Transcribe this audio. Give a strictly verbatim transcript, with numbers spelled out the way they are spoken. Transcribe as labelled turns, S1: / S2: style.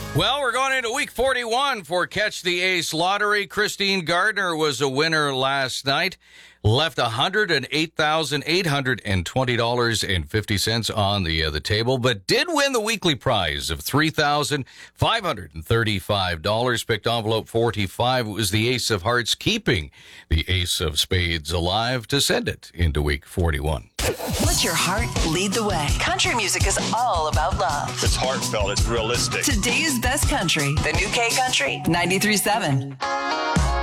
S1: Well, we're going into week forty-one for Catch the Ace Lottery. Christine Gardner was a winner last night. Left one hundred eight thousand eight hundred twenty dollars and fifty cents on the uh, the table, but did win the weekly prize of three thousand five hundred thirty-five dollars. Picked envelope forty-five. It was the Ace of Hearts, keeping the Ace of Spades alive to send it into week forty-one.
S2: Let your heart lead the way. Country music is all about love.
S3: It's heartfelt. It's realistic.
S2: Today's best country, the New K Country, ninety-three point seven.